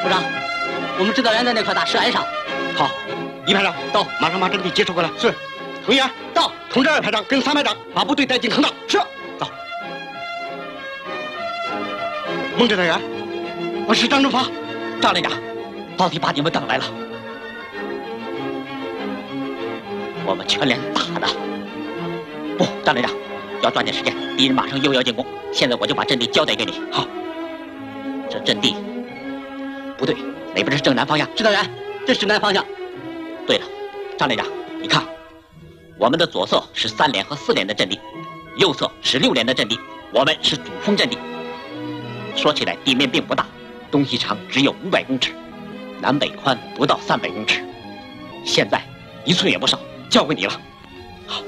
部长，我们指导员在那块大石崖上。 好，一排长到，马上把阵地接收过来。是，藤原到，通知二排长跟三排长把部队带进坑道。是，到。孟指导员，我是张正发。 张连长，到底把你们等来了。我们全连打的。不，张连长，要抓紧时间，敌人马上又要进攻。现在我就把阵地交代给你。好，这阵地不对，那边是正南方向。指导员，这是南方向。对了，张连长，你看，我们的左侧是3连和4连的阵地，右侧是6连的阵地，我们是主锋阵地。说起来，地面并不大，东西长只有500公尺，南北宽不到300公尺。现在1寸也不少，交给你了。好。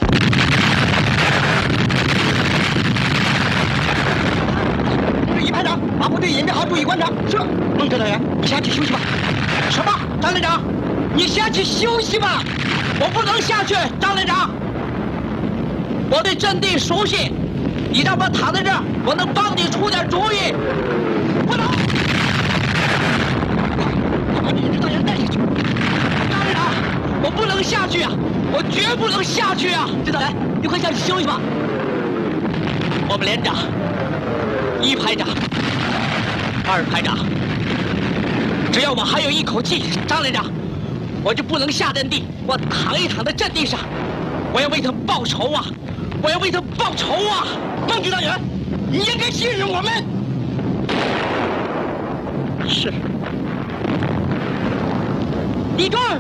一排长，把部队隐蔽好，注意观察。是，孟指导员，你下去休息吧。什么？张连长，你下去休息吧。我不能下去，张连长。我对阵地熟悉，你让我躺在这儿，我能帮你出点主意。不能。我把你们指导员带下去。张连长，我不能下去啊！我绝不能下去啊！指导员，你快下去休息吧。我们连长。1排长，2排长，只要我还有一口气，张连长，我就不能下阵地，我躺一躺在阵地上，我要为他报仇啊！我要为他报仇啊！孟指导员，你应该信任我们。是。李壮，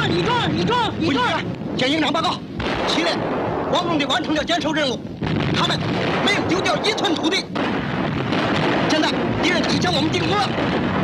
见营长报告，7连光荣地完成了坚守任务，他们没有丢掉1寸土地。现在敌人即将我们进攻了，